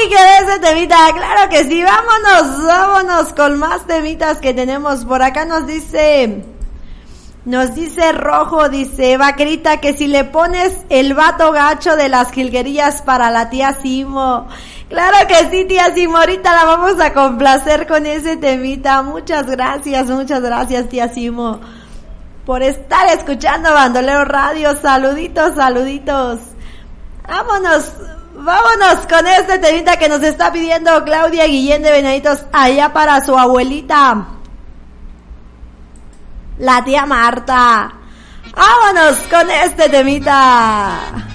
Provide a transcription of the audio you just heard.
quedó ese temita, claro que sí, vámonos con más temitas que tenemos. Por acá nos dice Rojo, dice Vaquerita, que si le pones el vato gacho de las jilguerillas para la tía Simo. Claro que sí, tía Simo, ahorita la vamos a complacer con ese temita. Muchas gracias, tía Simo, por estar escuchando Bandolero Radio. Saluditos. Vámonos con este temita que nos está pidiendo Claudia Guillén de Venaditos, allá para su abuelita, la tía Marta. Vámonos con este temita.